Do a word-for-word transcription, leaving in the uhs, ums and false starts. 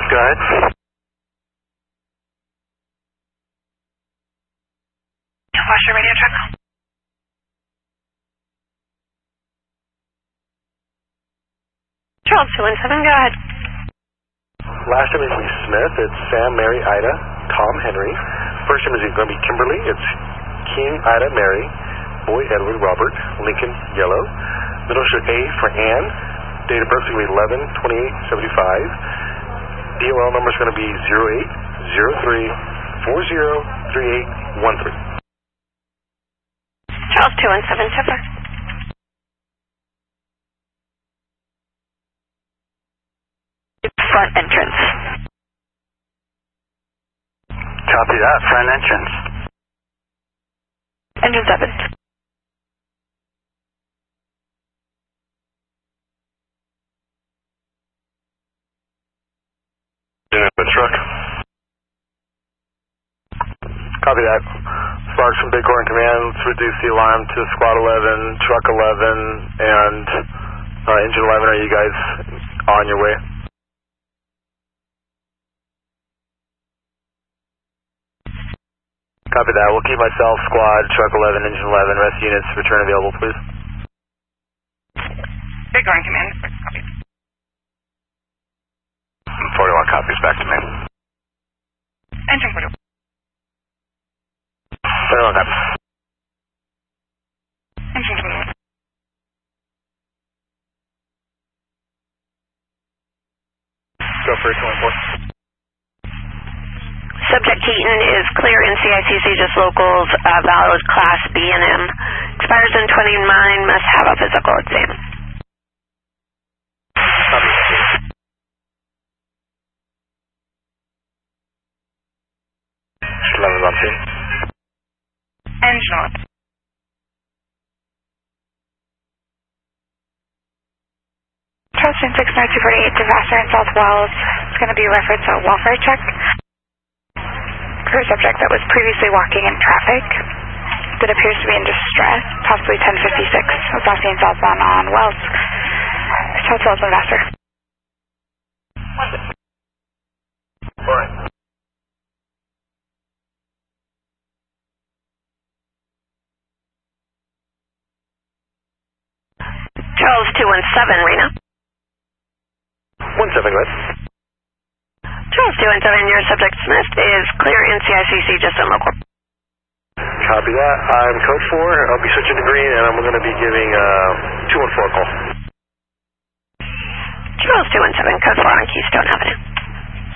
Go ahead. Flash your radio check. Charles two one seven, go ahead. Last name is Lee Smith. It's Sam, Mary, Ida, Tom, Henry. First name is going to be Kimberly. It's King, Ida, Mary. Boy, Edward, Robert. Lincoln, Yellow. Middle initial A for Ann. Date of birth is going to be eleven twenty-eight seventy-five. D O L number is going to be zero eight zero three four zero three eight one three. Charles two one seven, Tipper. Front entrance. Copy that. Front entrance. Engine seven. The truck. Copy that. Sparks from Bighorn Command. Let's reduce the alarm to Squad eleven, Truck eleven, and uh, Engine eleven. Are you guys on your way? Copy that. We'll keep myself, Squad, Truck eleven, Engine eleven. Rest units return available, please. Bighorn Command. Copy. forty-one copies back to me. Engine forty-one. forty-one copies. Engine forty-one. Go for twenty-four. Subject Keaton is clear in C I C C, just locals, uh, valid class B and M. Expires in twenty-nine, must have a physical exam. Copy. eleven on scene. Engine on. Charleston six nine two forty-eight to Vassar in South Wells. It's going to be a reference to a welfare check. For a subject that was previously walking in traffic that appears to be in distress, possibly ten fifty-six, Vassar and southbound on Wells. South Wells and Vassar. Alright. Charles two one seven, Rena. one seven, go ahead. Charles two one seven, your subject Smith is clear in C I C C, just in local. Copy that. I'm code four. I'll be switching to green, and I'm going to be giving uh, two one four a call. Charles two one seven, code four on Q.